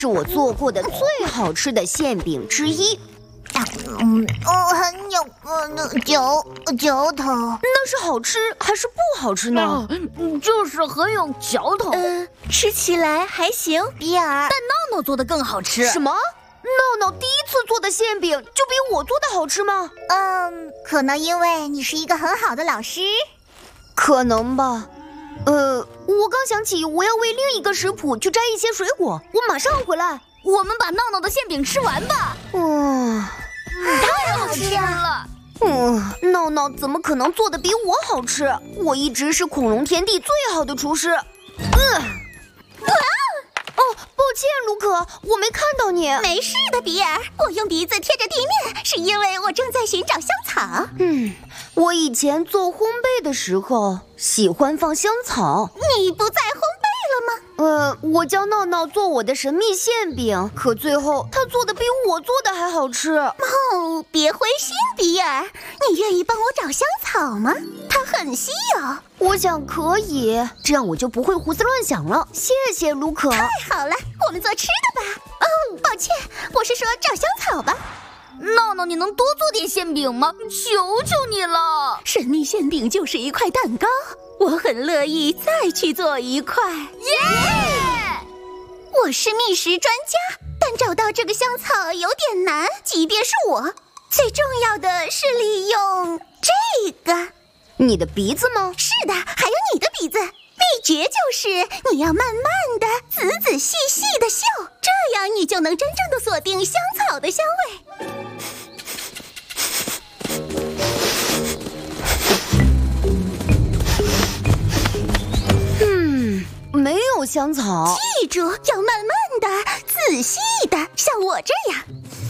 是我做过的最好吃的馅饼之一。 很有嚼头。 那是好吃还是不好吃呢？ 就是很有嚼头。 吃起来还行。 比尔， 但闹闹做的更好吃。 什么？闹闹第一次做的馅饼就比我做的好吃吗？ 可能因为你是一个很好的老师。 可能吧。我刚想起我要为另一个食谱去摘一些水果，我马上回来。 我们把闹闹的馅饼吃完吧。 太好吃了。 闹闹怎么可能做的比我好吃？我一直是恐龙天地最好的厨师。抱歉，卢可，我没看到你。 没事的，比尔，我用鼻子贴着地面，是因为我正在寻找香草。 我以前做烘焙的时候喜欢放香草。 你不再烘焙了吗？我教闹闹做我的神秘馅饼，可最后他做的比我做的还好吃。 别灰心，比尔，你愿意帮我找香草吗？它很稀有。 我想可以，这样我就不会胡思乱想了。谢谢卢可。 太好了，我们做吃的吧。抱歉，我是说找香草吧。 闹闹，你能多做点馅饼吗？求求你了！ 神秘馅饼就是一块蛋糕，我很乐意再去做一块。 我是觅食专家，但找到这个香草有点难，即便是我。最重要的是利用这个。 你的鼻子吗？ 是的，还有你的鼻子。秘诀就是你要慢慢的、仔仔细细的嗅，这样你就能真正的锁定香草的香味。 没有香草。 记住，要慢慢的、仔细的，像我这样。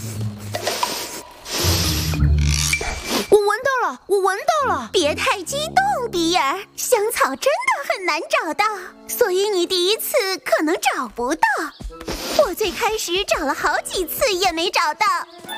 我闻到了！ 别太激动，比尔，香草真的很难找到，所以你第一次可能找不到。我最开始找了好几次也没找到。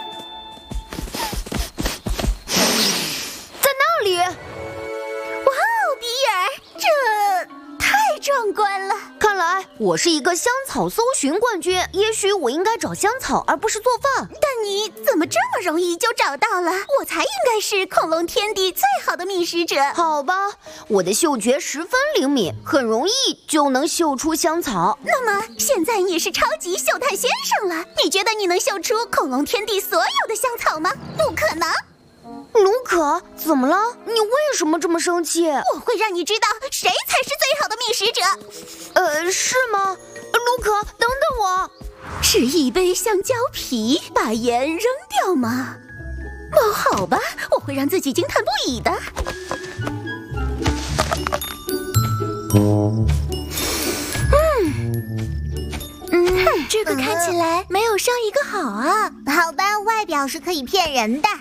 在那里！ 哇哦，比尔，这太壮观了！ 看来我是一个香草搜寻冠军，也许我应该找香草而不是做饭。 但你怎么这么容易就找到了？我才应该是恐龙天地最好的觅食者。 好吧，我的嗅觉十分灵敏，很容易就能嗅出香草。 那么现在你是超级嗅探先生了，你觉得你能嗅出恐龙天地所有的香草吗？不可能。 卢可，怎么了？你为什么这么生气？ 我会让你知道谁才是最好的觅食者。 是吗？卢可，等等我。 是一杯香蕉皮，把盐扔掉吗？ 好吧，我会让自己惊叹不已的。 这个看起来没有上一个好啊。 好吧，外表是可以骗人的。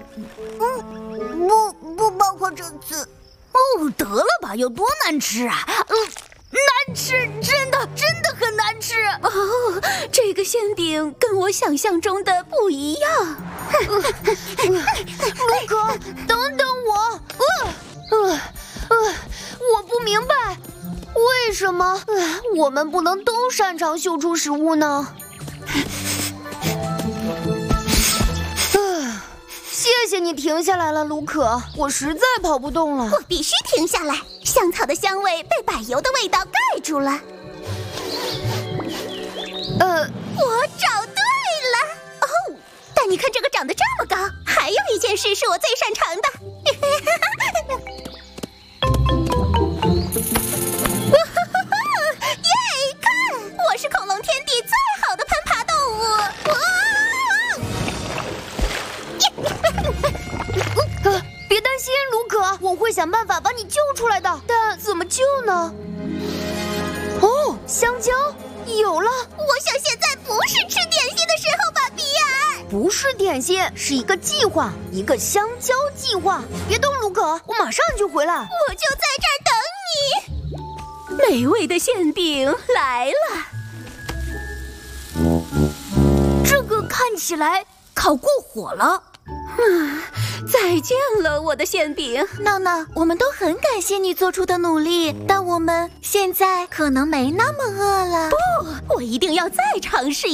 不包括这次。 得了吧，有多难吃啊？难吃，真的很难吃。 这个馅饼跟我想象中的不一样。 卢可，等等我。我不明白，为什么我们不能都擅长嗅出食物呢？谢谢你停下来了，卢可，我实在跑不动了。 我必须停下来，香草的香味被柏油的味道盖住了。我找对了。但你看这个长得这么高，还有一件事是我最擅长的。耶！看，我是恐龙天地最好的攀爬动物。 别担心，卢可，我会想办法把你救出来的。但怎么救呢？香蕉有了！ 我想现在不是吃点心的时候吧，比尔？ 不是点心，是一个计划，一个香蕉计划。别动，卢可，我马上就回来。 我就在这儿等你。 美味的馅饼来了。 这个看起来烤过火了。 再见了，我的馅饼。 闹闹，我们都很感谢你做出的努力，但我们现在可能没那么饿了。 不，我一定要再尝试